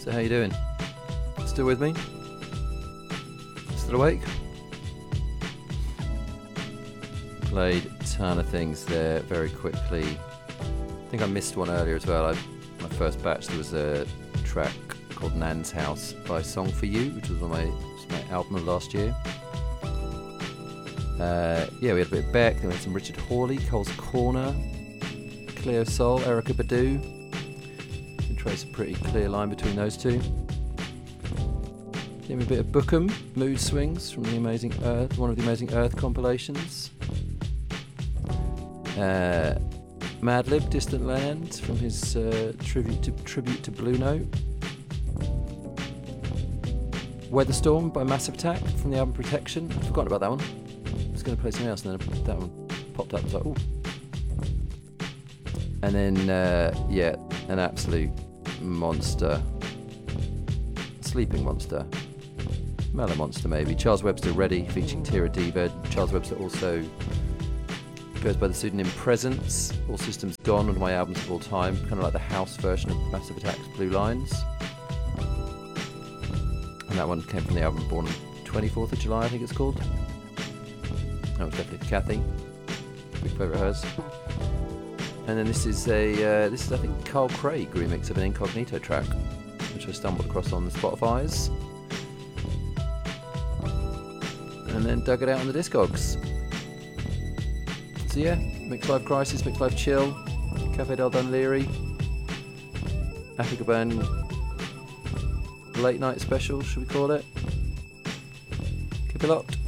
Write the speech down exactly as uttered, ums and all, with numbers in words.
So how you doing? Still with me? Still awake? Played a ton of things there very quickly. I think I missed one earlier as well. I, my first batch, there was a track called Nan's House by Song For You, which was on my, was my album of last year. Uh, yeah, we had a bit of Beck, then we had some Richard Hawley, Cole's Corner, Cleo Sol, Erykah Badu. You can trace a pretty clear line between those two. Then a bit of Bookham, Mood Swings from the Amazing Earth, one of the Amazing Earth compilations. Uh, Madlib, Distant Land from his uh, tribute to tribute to Blue Note. Weatherstorm by Massive Attack from the album Protection. I'd forgotten about that one. I was going to play something else and then that one popped up. I was like, ooh. And then, uh, yeah, an absolute monster. Sleeping monster. Mellow monster, maybe. Charles Webster Ready, featuring Tira Diva. Charles Webster also goes by the pseudonym Presence. All Systems Gone, one of my albums of all time. Kind of like the house version of Massive Attack's Blue Lines. And that one came from the album Born on twenty-fourth of July, I think it's called. That was definitely Kathy. Big favourite of hers. And then this is a, uh, this is I think Carl Craig remix of an Incognito track, which I stumbled across on the Spotify's. And then dug it out on the Discogs. So yeah, Mixed Live Crisis, Mixed Live Chill, Cafe del Dunleary, Africa Band Late Night Special, should we call it? Keep it locked.